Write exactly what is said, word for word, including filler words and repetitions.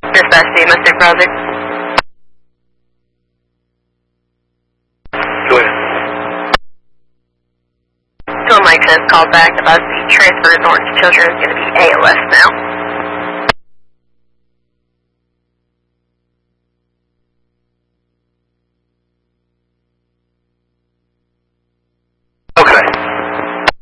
Dispatch to domestic browser. Go ahead. So Mike has called back about the transfer of orange children is going to be A L S now.